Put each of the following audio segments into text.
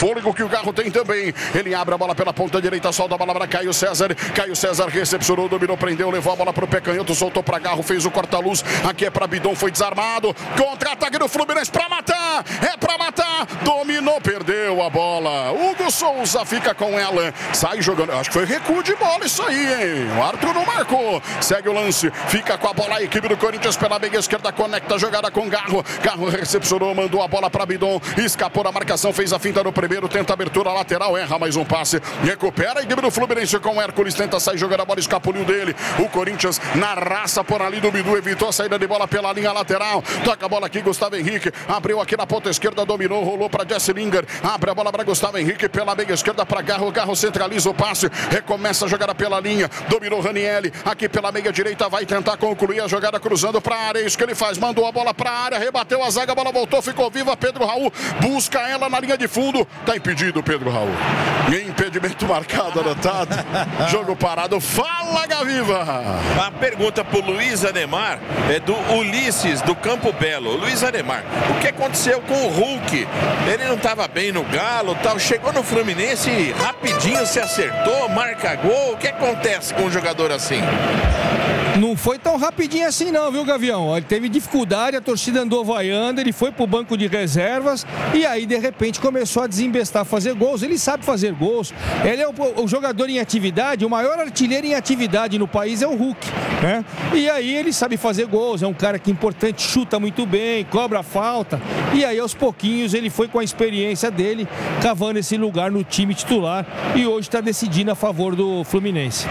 fôlego que o Garro tem também. Ele abre a bola pela ponta direita, solta a bola para Caio César. Caio César recepcionou, dominou, prendeu, levou a bola pro pé canhoto, soltou para Garro, fez o corta-luz. Aqui é para Bidon, foi desarmado. Contra-ataque do Fluminense para matar. É para matar. Dominou, perdeu a bola. Hugo Souza fica com ela. Sai jogando. Acho que foi recuo de bola isso aí, hein? O árbitro não marcou. Segue o lance. Fica com a bola a equipe do Corinthians pela meia esquerda. Conecta a jogada com Garro. Garro recepcionou, mandou a bola para Bidon. Escapou da marcação, fez a finta no primeiro. Tenta a abertura lateral, erra mais um passe. Recupera a equipe do Fluminense com o Hércules. Tenta sair jogando a bola, escapuliu dele. O Corinthians na raça por ali do Bidu. Evitou a saída de bola pela linha lateral. Toca a bola aqui, Gustavo Henrique. Abriu aqui na ponta esquerda, dominou, rolou para Jesse Lingard. Abre a bola para Gustavo Henrique pela meia esquerda para Garro. Garro centraliza o passe. Recomeça a jogada pela linha. Dominou Ranieri. Aqui pela meia direita vai tentar concluir a jogada cruzando para a área. Isso que ele faz. Mandou a bola para a área. Rebateu a zaga. A bola voltou. Ficou viva. Pedro Raul busca ela na linha de fundo. Tá impedido Pedro Raul. Impedimento marcado, anotado. Jogo parado. Fala, Gaviva. A pergunta pro Luiz Ademar é do Ulisses, do Campo Belo. Luiz Ademar, o que aconteceu com o Hulk? Ele não estava bem no Galo, tal. Chegou no Fluminense e rapidinho se acertou, marca gol. O que acontece com um jogador assim? Não foi tão rapidinho assim não, viu, Gavião? Ele teve dificuldade, a torcida andou vaiando, ele foi pro banco de reservas e aí, de repente, começou a desembestar, fazer gols. Ele sabe fazer gols. Ele é o jogador em atividade, o maior artilheiro em atividade no país é o Hulk, né? E aí ele sabe fazer gols, é um cara que é importante, chuta muito bem, cobra falta. E aí, aos pouquinhos, ele foi com a experiência dele, cavando esse lugar no time titular e hoje está decidindo a favor do Fluminense.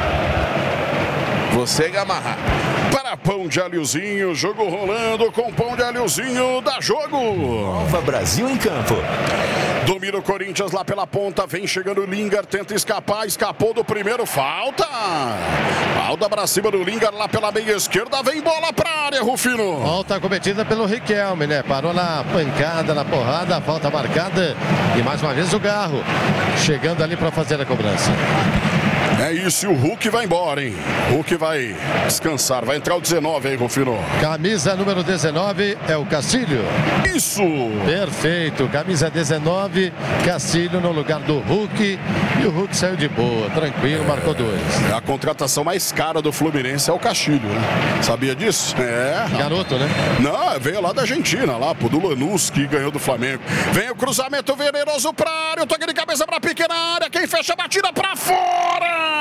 Você, Gamarra. Para Pão de Alhozinho, jogo rolando com Pão de Alhozinho, dá jogo. Nova Brasil em campo. Domina o Corinthians lá pela ponta, vem chegando o Lingard, tenta escapar, escapou do primeiro, falta. Falta pra cima do Lingard lá pela meia esquerda, vem bola pra área, Rufino. Falta cometida pelo Riquelme, né? Parou na pancada, na porrada, falta marcada. E mais uma vez o Garro chegando ali pra fazer a cobrança. É isso, e o Hulk vai embora, hein? Hulk vai descansar, vai entrar o 19 aí, Rufino. Camisa número 19 é o Castilho. Isso! Perfeito, camisa 19, Castilho no lugar do Hulk. E o Hulk saiu de boa, tranquilo, marcou 2. A contratação mais cara do Fluminense é o Castilho, né? Sabia disso? É. Garoto, né? Não, veio lá da Argentina, lá, pô, do Lanús, que ganhou do Flamengo. Vem o cruzamento venenoso pra área, o toque de cabeça pra pequena área, quem fecha a batida pra fora!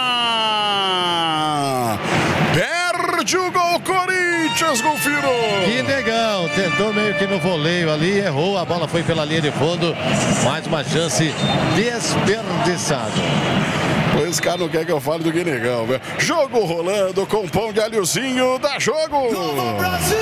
Perde o gol, Corinthians, Golfino. Que legal, tentou meio que no voleio ali, errou, a bola foi pela linha de fundo. Mais uma chance desperdiçada. Pois esse cara não quer que eu fale do Guinegão, velho. Jogo rolando com Pão de Alhozinho, dá jogo. Nova Brasil!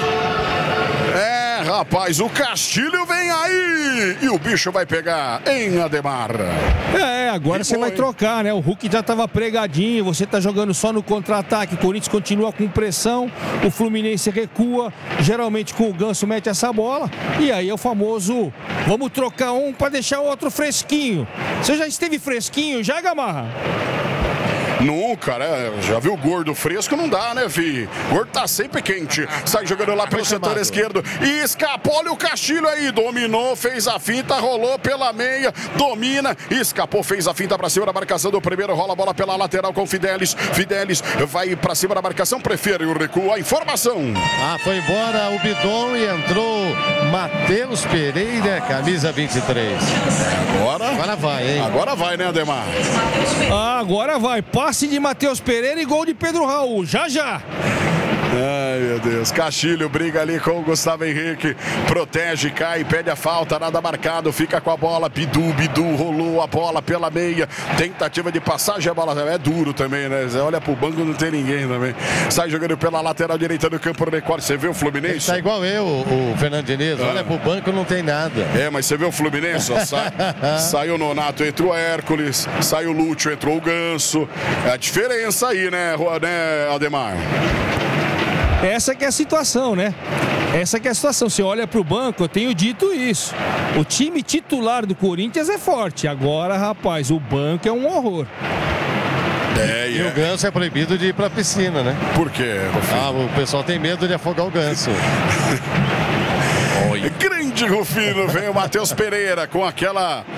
É, rapaz, o Castilho vem aí e o bicho vai pegar em Ademar. Agora você vai trocar, né? O Hulk já estava pregadinho, você tá jogando só no contra-ataque, o Corinthians continua com pressão, o Fluminense recua, geralmente com o Ganso mete essa bola, e aí é o famoso, vamos trocar um para deixar o outro fresquinho. Você já esteve fresquinho, já, Gamarra? Nunca, né? Já viu gordo fresco? Não dá, né, fi? Gordo tá sempre quente. Sai jogando lá pelo setor esquerdo. E escapou, olha o Castilho aí. Dominou, fez a finta, rolou pela meia. Domina, escapou, fez a finta pra cima da marcação do primeiro. Rola a bola pela lateral com o Fidelis. Fidelis vai pra cima da marcação, prefere o recuo. A informação. Foi embora o Bidon e entrou Matheus Pereira, camisa 23. Agora vai, hein? Agora vai, né, Ademar? Agora vai. Passe de Matheus Pereira e gol de Pedro Raul. Já, já. Ai, meu Deus. Castilho briga ali com o Gustavo Henrique. Protege, cai, pede a falta, nada marcado. Fica com a bola. Bidu rolou a bola pela meia. Tentativa de passagem, a bola é duro também, né? Você olha pro banco, não tem ninguém também. Sai jogando pela lateral direita do campo do Record. Você vê o Fluminense? Tá igual eu, o Fernando Diniz. Olha pro banco, não tem nada. Mas você vê o Fluminense? Saiu o Nonato, entrou o Hércules. Saiu o Lúcio, entrou o Ganso. É a diferença aí, né, Ademar? Essa que é a situação, né? Essa que é a situação. Você olha para o banco, eu tenho dito isso. O time titular do Corinthians é forte. Agora, rapaz, o banco é um horror. E o Ganso é proibido de ir pra piscina, né? Por quê? O pessoal tem medo de afogar o Ganso. Grande Rufino, vem o Matheus Pereira com aquela